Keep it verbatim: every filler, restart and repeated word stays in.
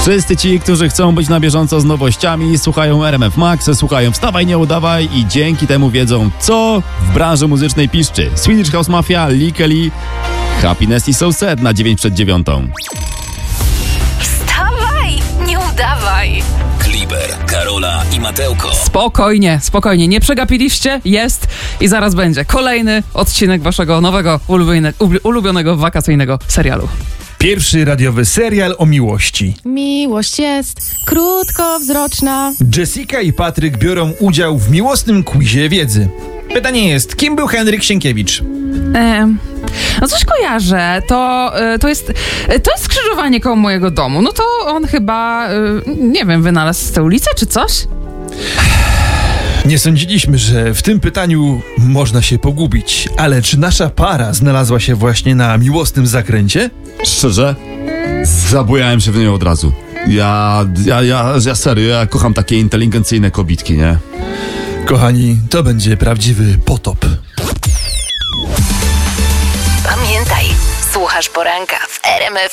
Wszyscy ci, którzy chcą być na bieżąco z nowościami, słuchają R M F Max, słuchają Wstawaj, nie udawaj i dzięki temu wiedzą, co w branży muzycznej piszczy. Swedish House Mafia, Lee Kelly, Happiness is so sad na dziewięć przed dziewiątą. Wstawaj, nie udawaj. Kliber, Karola i Mateuko. Spokojnie, spokojnie, nie przegapiliście, jest i zaraz będzie kolejny odcinek waszego nowego, ulubionego, ulubionego wakacyjnego serialu. Pierwszy radiowy serial o miłości. Miłość jest krótkowzroczna. Jessica i Patryk biorą udział w miłosnym quizie wiedzy. Pytanie jest, kim był Henryk Sienkiewicz? Ehm, no coś kojarzę, to, y, to jest y, to jest skrzyżowanie koło mojego domu. No to on chyba, y, nie wiem, wynalazł tę ulicę czy coś? Nie sądziliśmy, że w tym pytaniu można się pogubić, ale czy nasza para znalazła się właśnie na miłosnym zakręcie? Szczerze? Zabujałem się w nią od razu. Ja, ja, ja, ja serio, ja kocham takie inteligencyjne kobitki, nie? Kochani, to będzie prawdziwy potop. Pamiętaj, słuchasz poranka w R M F